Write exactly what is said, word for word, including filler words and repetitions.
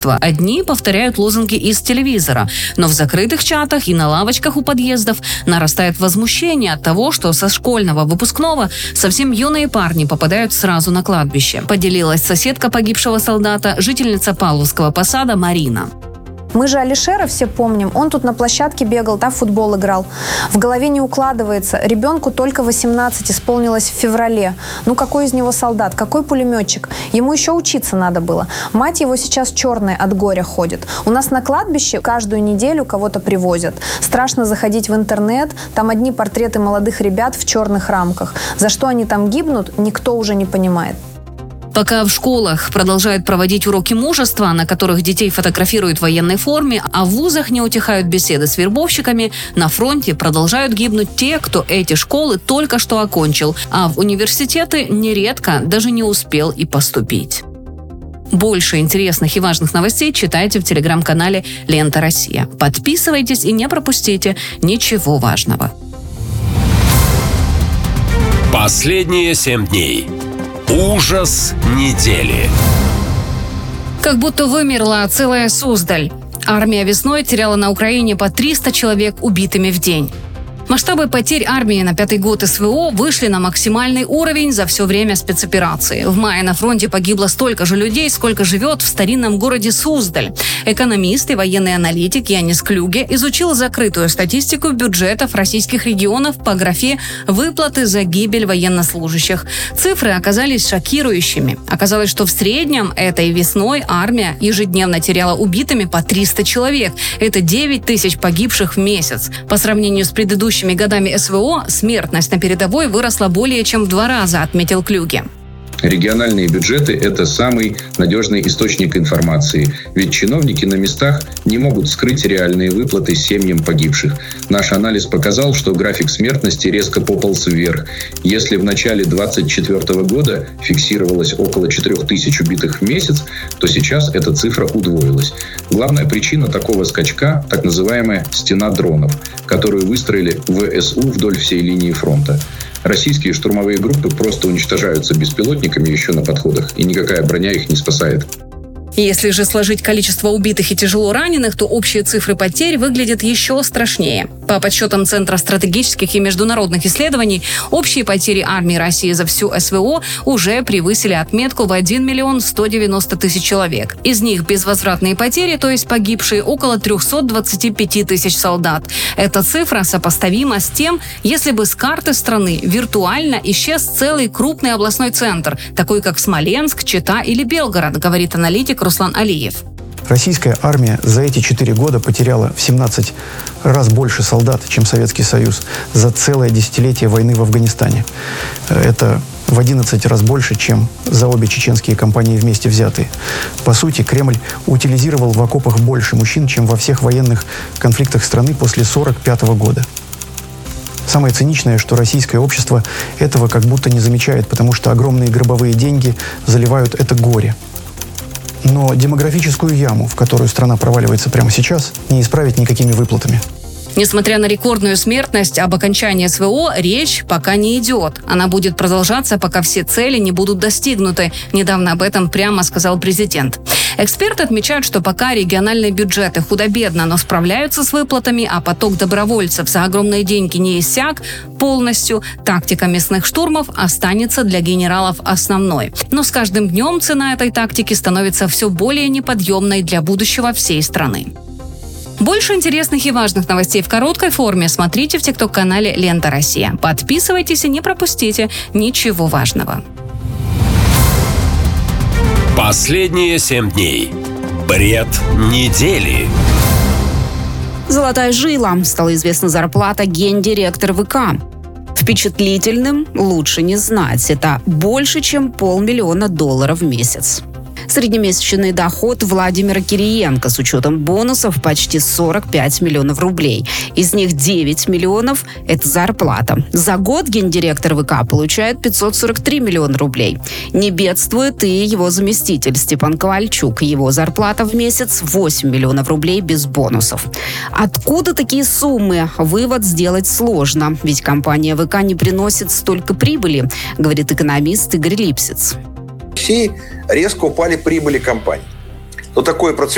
Одни повторяют лозунги из телевизора, но в закрытых чатах и на лавочках у подъездов нарастает возмущение от того, что со школьного выпускного совсем юные парни попадают сразу на кладбище. Поделилась соседка погибшего солдата, жительница Павловского посада Марина. Мы же Алишера все помним. Он тут на площадке бегал, там в футбол играл. В голове не укладывается. Ребенку только восемнадцать исполнилось в феврале. Ну какой из него солдат? Какой пулеметчик? Ему еще учиться надо было. Мать его сейчас черная от горя ходит. У нас на кладбище каждую неделю кого-то привозят. Страшно заходить в интернет. Там одни портреты молодых ребят в черных рамках. За что они там гибнут, никто уже не понимает. Пока в школах продолжают проводить уроки мужества, на которых детей фотографируют в военной форме, а в вузах не утихают беседы с вербовщиками, на фронте продолжают гибнуть те, кто эти школы только что окончил, а в университеты нередко даже не успел и поступить. Больше интересных и важных новостей читайте в телеграм-канале «Лента Россия». Подписывайтесь и не пропустите ничего важного. Последние семь дней. Ужас недели. Как будто вымерла целая Суздаль. Армия весной теряла на Украине по триста человек убитыми в день. Масштабы потерь армии на пятый год СВО вышли на максимальный уровень за все время спецоперации. В мае на фронте погибло столько же людей, сколько живет в старинном городе Суздаль. Экономист и военный аналитик Янис Клюге изучил закрытую статистику бюджетов российских регионов по графе «Выплаты за гибель военнослужащих». Цифры оказались шокирующими. Оказалось, что в среднем этой весной армия ежедневно теряла убитыми по триста человек. Это девять тысяч погибших в месяц. По сравнению с предыдущими годами СВО смертность на передовой выросла более чем в два раза, отметил Клюге. Региональные бюджеты – это самый надежный источник информации, ведь чиновники на местах не могут скрыть реальные выплаты семьям погибших. Наш анализ показал, что график смертности резко пополз вверх. Если в начале двадцать четвёртого года фиксировалось около четырех тысяч убитых в месяц, то сейчас эта цифра удвоилась. Главная причина такого скачка – так называемая «стена дронов», которую выстроили ВСУ вдоль всей линии фронта. Российские штурмовые группы просто уничтожаются беспилотниками еще на подходах, и никакая броня их не спасает. Если же сложить количество убитых и тяжело раненых, то общие цифры потерь выглядят еще страшнее. По подсчетам Центра стратегических и международных исследований, общие потери армии России за всю СВО уже превысили отметку в один миллион сто девяносто тысяч человек. Из них безвозвратные потери, то есть погибшие, около триста двадцать пять тысяч солдат. Эта цифра сопоставима с тем, если бы с карты страны виртуально исчез целый крупный областной центр, такой как Смоленск, Чита или Белгород, говорит аналитик Руслан Алиев. Российская армия за эти четыре года потеряла в семнадцать раз больше солдат, чем Советский Союз за целое десятилетие войны в Афганистане. Это в одиннадцать раз больше, чем за обе чеченские кампании вместе взятые. По сути, Кремль утилизировал в окопах больше мужчин, чем во всех военных конфликтах страны после сорок пятого года. Самое циничное, что российское общество этого как будто не замечает, потому что огромные гробовые деньги заливают это горе. Но демографическую яму, в которую страна проваливается прямо сейчас, не исправить никакими выплатами. Несмотря на рекордную смертность, об окончании СВО речь пока не идет. Она будет продолжаться, пока все цели не будут достигнуты. Недавно об этом прямо сказал президент. Эксперты отмечают, что пока региональные бюджеты худо-бедно, но справляются с выплатами, а поток добровольцев за огромные деньги не иссяк полностью, тактика мясных штурмов останется для генералов основной. Но с каждым днем цена этой тактики становится все более неподъемной для будущего всей страны. Больше интересных и важных новостей в короткой форме смотрите в тикток-канале «Лента Россия». Подписывайтесь и не пропустите ничего важного. Последние семь дней. Бред недели. Золотая жила. Стала известна зарплата гендиректора ВК. Впечатлительным лучше не знать. Это больше, чем полмиллиона долларов в месяц. Среднемесячный доход Владимира Кириенко с учетом бонусов почти сорок пять миллионов рублей. Из них девять миллионов – это зарплата. За год гендиректор ВК получает пятьсот сорок три миллиона рублей. Не бедствует и его заместитель Степан Ковальчук. Его зарплата в месяц восемь миллионов рублей без бонусов. Откуда такие суммы? Вывод сделать сложно, ведь компания ВК не приносит столько прибыли, говорит экономист Игорь Липсиц. В России резко упали прибыли компаний. Но такое процветание